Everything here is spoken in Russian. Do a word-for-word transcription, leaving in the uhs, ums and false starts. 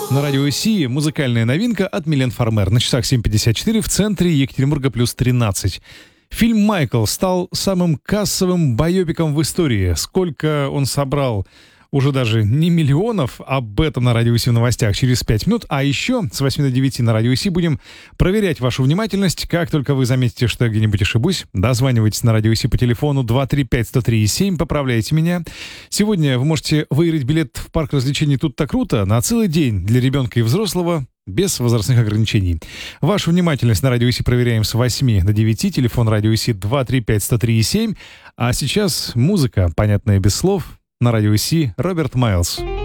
На радио Си музыкальная новинка от Милен Фармер. На часах семь пятьдесят четыре, в центре Екатеринбурга плюс тринадцать. Фильм «Майкл» стал самым кассовым байопиком в истории. Сколько он собрал? Уже даже не миллионов. Об этом на радио Си в новостях через пять минут. А еще с восьми до девяти на радио Си будем проверять вашу внимательность. Как только вы заметите, что я где-нибудь ошибусь, дозванивайтесь на радио Си по телефону два три пять сто три семь, поправляйте меня. Сегодня вы можете выиграть билет в парк развлечений «Тут-то круто» на целый день для ребенка и взрослого без возрастных ограничений. Вашу внимательность на радио Си проверяем с восьми до девяти. Телефон радио Си два три пять сто три семь. А сейчас музыка, понятная без слов. На радио Си Роберт Майлз.